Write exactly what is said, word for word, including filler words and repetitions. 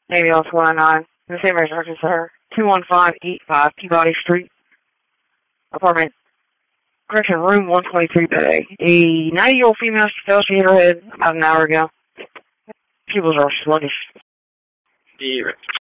Maybe else one oh nine. The same residence center. two one five eight five Peabody Street. Apartment. Correction, room one twenty-three bay. A ninety-year-old female fell. She hit her head about an hour ago. Pupils are sluggish. Be right.